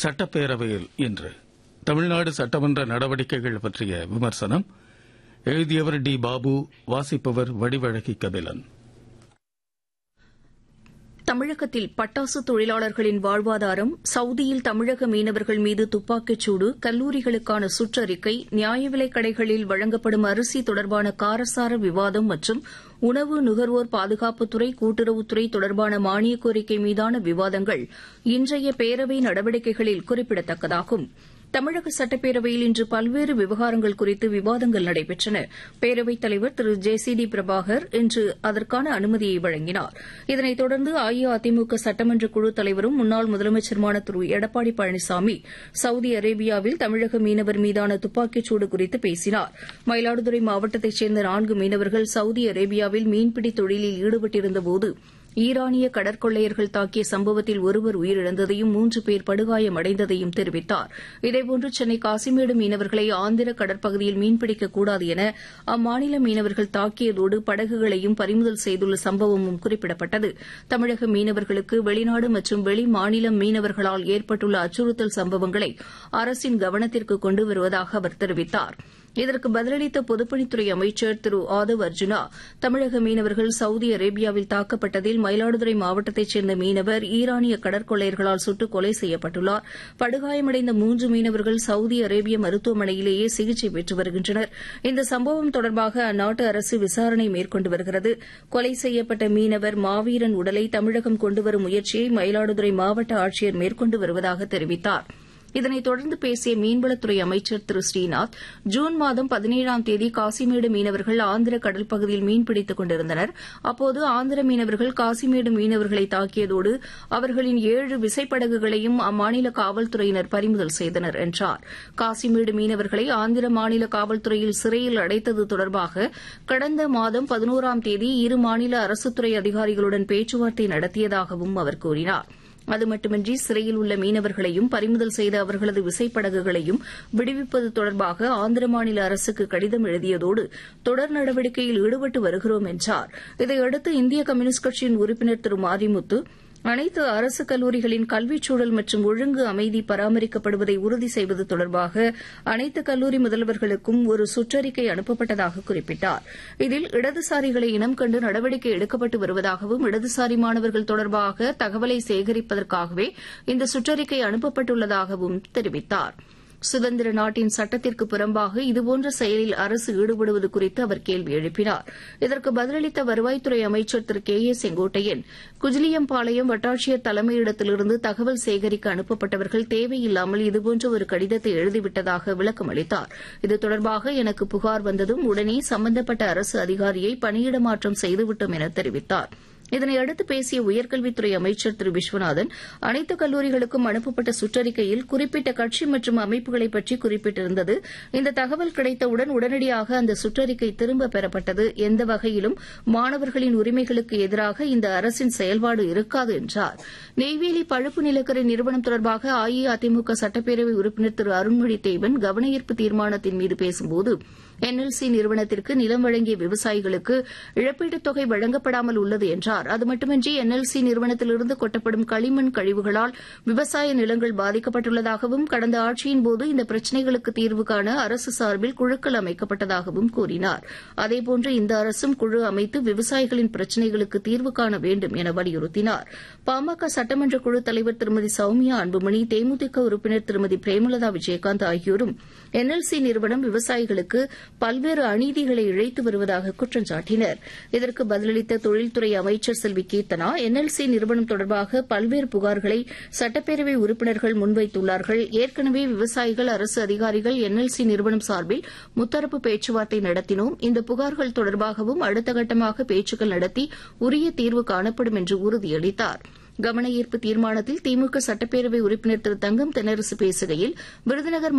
சட்டப்பேரவையில் இன்று தமிழ்நாடு சட்டமன்ற நடவடிக்கைகள் பற்றிய விமர்சனம். எழுதியவர் டி. பாபு, வாசிப்பவர் வடிவழகி கபிலன். தமிழகத்தில் பட்டாசு தொழிலாளர்களின் வாழ்வாதாரம், சவுதியில் தமிழக மீனவர்கள் மீது துப்பாக்கிச்சூடு, கல்லூரிகளுக்கான சுற்றறிக்கை, நியாய விலைக் கடைகளில் வழங்கப்படும் அரிசி தொடர்பான காரசார விவாதம் மற்றும் உணவு நுகர்வோர் பாதுகாப்புத்துறை, கூட்டுறவுத்துறை தொடர்பான மானியக் கோரிக்கை மீதான விவாதங்கள் இன்றைய பேரவை நடவடிக்கைகளில் குறிப்பிடத்தக்கதாகும். தமிழக சட்டப்பேரவையில் இன்று பல்வேறு விவகாரங்கள் குறித்து விவாதங்கள் நடைபெற்றன. பேரவைத் தலைவர் திரு ஜே. டி. பிரபாகர் இன்று அதற்கான அனுமதியை வழங்கினார். இதனைத் தொடர்ந்து அஇஅதிமுக சட்டமன்ற குழு தலைவரும் முன்னாள் முதலமைச்சருமான திரு எடப்பாடி பழனிசாமி சவுதி அரேபியாவில் தமிழக மீனவர் மீதான துப்பாக்கிச்சூடு குறித்து பேசினார். மயிலாடுதுறை மாவட்டத்தைச் சேர்ந்த 4 மீனவர்கள் சவுதி அரேபியாவில் மீன்பிடி தொழிலில் ஈடுபட்டிருந்தபோது ஈரானிய கடற்கொள்ளையர்கள் தாக்கிய சம்பவத்தில் ஒருவர் உயிரிழந்ததையும் 3 பேர் படுகாயமடைந்ததையும் தெரிவித்தார். இதேபோன்று சென்னை காசிமேடு மீனவர்களை ஆந்திர கடற்பகுதியில் மீன்பிடிக்கக்கூடாது என அம்மாநில மீனவர்கள் தாக்கியதோடு படகுகளையும் பறிமுதல் செய்துள்ள சம்பவமும் குறிப்பிடப்பட்டது. தமிழக மீனவர்களுக்கு வெளிநாடு மற்றும் வெளி மாநில மீனவர்களால் ஏற்பட்டுள்ள அச்சுறுத்தல் சம்பவங்களை அரசின் கவனத்திற்கு கொண்டு வருவதாக அவர் தெரிவித்தார். இதற்கு பதிலளித்த பொதுப்பணித்துறை அமைச்சர் திரு ஆதவ் அர்ஜுனா, தமிழக மீனவர்கள் சவுதி அரேபியாவில் தாக்கப்பட்டதில் மயிலாடுதுறை மாவட்டத்தைச் சேர்ந்த மீனவர் ஈரானிய கடற்கொள்ளையர்களால் சுட்டுக் கொலை செய்யப்பட்டுள்ளார். படுகாயமடைந்த 3 மீனவர்கள் சவுதி அரேபிய மருத்துவமனையிலேயே சிகிச்சை பெற்று வருகின்றனர். இந்த சம்பவம் தொடர்பாக அந்நாட்டு அரசு விசாரணை மேற்கொண்டு வருகிறது. கொலை செய்யப்பட்ட மீனவர் மாவீரன் உடலை தமிழகம் கொண்டுவரும் முயற்சியை மயிலாடுதுறை மாவட்ட ஆட்சியர் மேற்கொண்டு வருவதாக தெரிவித்தார். இதனைத் தொடர்ந்து பேசிய மீன்வளத்துறை அமைச்சர் திரு ஸ்ரீநாத், ஜூன் மாதம் 17ஆம் தேதி காசிமேடு மீனவர்கள் ஆந்திர கடல் பகுதியில் மீன்பிடித்துக் கொண்டிருந்தனர். அப்போது ஆந்திர மீனவர்கள் காசிமேடு மீனவர்களை தாக்கியதோடு அவர்களின் 7 விசைப்படகுகளையும் அம்மாநில காவல்துறையினர் பறிமுதல் செய்தனர் என்றார். காசிமேடு மீனவர்களை ஆந்திர மாநில காவல்துறையில் சிறையில் அடைத்தது தொடர்பாக கடந்த மாதம் 11ஆம் தேதி இரு மாநில அரசுத்துறை அதிகாரிகளுடன் பேச்சுவார்த்தை நடத்தியதாகவும் அவர் கூறினார். அது மட்டுமின்றி சிறையில் உள்ள மீனவர்களையும் பறிமுதல் செய்த அவர்களது விசைப்படகுகளையும் விடுவிப்பது தொடர்பாக ஆந்திர மாநில அரசுக்கு கடிதம் எழுதியதோடு தொடர் நடவடிக்கையில் ஈடுபட்டு வருகிறோம் என்றார். இதையடுத்து இந்திய கம்யூனிஸ்ட் கட்சியின் உறுப்பினர் திரு மாரிமுத்து, அனைத்து அரசு கல்லூரிகளின் கல்விச் சூழல் மற்றும் ஒழுங்கு அமைதி பராமரிக்கப்படுவதை உறுதி செய்வது தொடர்பாக அனைத்து கல்லூரி முதல்வர்களுக்கும் ஒரு சுற்றறிக்கை அனுப்பப்பட்டதாக குறிப்பிட்டார். இதில் இடதுசாரிகளை இனம் கண்டு நடவடிக்கை எடுக்கப்பட்டு வருவதாகவும் இடதுசாரி மாணவர்கள் தொடர்பாக தகவலை சேகரிப்பதற்காகவே இந்த சுற்றறிக்கை அனுப்பப்பட்டுள்ளதாகவும் தெரிவித்தார். சுதந்திர நாட்டின் சட்டத்திற்கு புறம்பாக இதுபோன்ற செயலில் அரசு ஈடுபடுவது குறித்து அவர் கேள்வி எழுப்பினார். இதற்கு பதிலளித்த வருவாய்த்துறை அமைச்சர் திரு கே. ஏ. செங்கோட்டையன், குஜிலியம்பாளையம் வட்டாட்சியர் தலைமையிடத்திலிருந்து தகவல் சேகரிக்க அனுப்பப்பட்டவர்கள் தேவையில்லாமல் இதுபோன்ற ஒரு கடிதத்தை எழுதிவிட்டதாக விளக்கம் அளித்தார். இது தொடர்பாக எனக்கு புகார் வந்ததும் உடனே சம்பந்தப்பட்ட அரசு அதிகாரியை பணியிட மாற்றம் செய்துவிட்டோம் என தெரிவித்தார். இதனையடுத்து பேசிய உயர்கல்வித்துறை அமைச்சர் திரு விஸ்வநாதன், அனைத்து கல்லூரிகளுக்கும் அனுப்பப்பட்ட சுற்றறிக்கையில் குறிப்பிட்ட கட்சி மற்றும் அமைப்புகளை பற்றி குறிப்பிட்டிருந்தது. இந்த தகவல் கிடைத்தவுடன் உடனடியாக அந்த சுற்றறிக்கை திரும்பப் பெறப்பட்டது. எந்த வகையிலும் மாணவர்களின் உரிமைகளுக்கு எதிராக இந்த அரசின் செயல்பாடு இருக்காது என்றார். நெய்வேலி பழுப்பு நிலக்கரி நிறுவனம் தொடர்பாக அஇஅதிமுக சட்டப்பேரவை உறுப்பினர் திரு அருண்மொழி தேவன் கவனஈர்ப்பு தீர்மானத்தின் மீது பேசும்போது, என்எல்சி நிறுவனத்திற்கு நிலம் வழங்கிய விவசாயிகளுக்கு இழப்பீட்டுத் தொகை வழங்கப்படாமல் உள்ளது என்றார். அது மட்டுமின்றி என்எல்சி நிறுவனத்திலிருந்து கொட்டப்படும் களிமண் கழிவுகளால் விவசாய நிலங்கள் பாதிக்கப்பட்டுள்ளதாகவும் கடந்த ஆட்சியின்போது இந்த பிரச்சினைகளுக்கு தீர்வு காண அரசு சார்பில் குழுக்கள் அமைக்கப்பட்டதாகவும் கூறினார். அதேபோன்று இந்த அரசும் குழு அமைத்து விவசாயிகளின் பிரச்சினைகளுக்கு தீர்வு காண வேண்டும் என வலியுறுத்தினார். பாமக சட்டமன்ற குழு தலைவர் திருமதி சௌமியா அன்புமணி, தேமுதிக உறுப்பினர் திருமதி பிரேமலதா விஜயகாந்த் ஆகியோரும் என்எல்சி நிறுவனம் விவசாயிகளுக்கு பல்வேறு அநீதிகளை இழைத்து வருவதாக குற்றம் சாட்டினர். இதற்கு பதிலளித்த தொழில்துறை அமைச்சர் செல்வி கீர்த்தனா, என்எல்சி நிறுவனம் தொடர்பாக பல்வேறு புகார்களை சட்டப்பேரவை உறுப்பினர்கள் முன்வைத்துள்ளார்கள். ஏற்கனவே விவசாயிகள், அரசு அதிகாரிகள் என்எல்சி நிறுவனம் சார்பில் முத்தரப்பு பேச்சுவார்த்தை நடத்தினோம். இந்த புகார்கள் தொடர்பாகவும் அடுத்த கட்டமாக பேச்சுக்கள் நடத்தி உரிய தீர்வு காணப்படும் என்று உறுதியளித்தார். கவன ஈர்ப்பு தீர்மானத்தில் திமுக சட்டப்பேரவை உறுப்பினர் திரு தங்கம் தென்னரசு பேசுகையில், விருதுநகர்